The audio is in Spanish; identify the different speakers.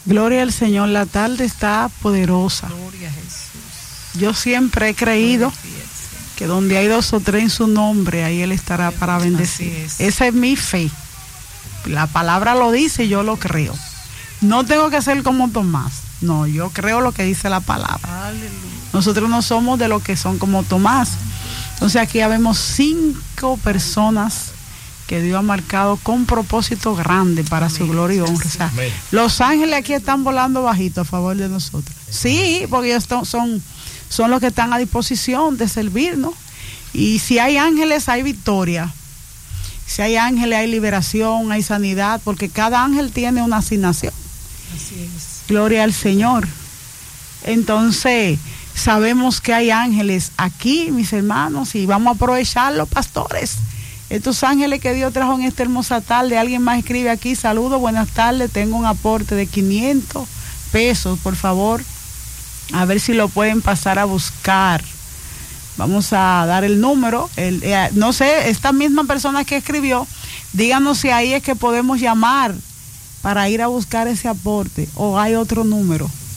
Speaker 1: Gloria al Señor, la tarde está poderosa.
Speaker 2: Gloria a Jesús.
Speaker 1: Yo siempre he creído que donde hay 2 o 3 en su nombre, ahí Él estará para bendecir. Esa es mi fe. La palabra lo dice, yo lo creo. No tengo que ser como Tomás. No, yo creo lo que dice la palabra.
Speaker 2: Aleluya.
Speaker 1: Nosotros no somos de los que son como Tomás. Entonces aquí habemos 5 personas que Dios ha marcado con propósito grande para su gloria y honra. O sea, los ángeles aquí están volando bajito a favor de nosotros. Sí, porque ellos son los que están a disposición de servirnos. Y si hay ángeles, hay victoria. Si hay ángeles, hay liberación, hay sanidad, porque cada ángel tiene una asignación.
Speaker 2: Así es.
Speaker 1: Gloria al Señor. Entonces, sabemos que hay ángeles aquí, mis hermanos, y vamos a aprovecharlos, pastores. Estos ángeles que Dios trajo en esta hermosa tarde. Alguien más escribe aquí: saludos, buenas tardes, tengo un aporte de 500 pesos, por favor, a ver si lo pueden pasar a buscar. Vamos a dar el número. No sé, esta misma persona que escribió, díganos si ahí es que podemos llamar para ir a buscar ese aporte, o hay otro número.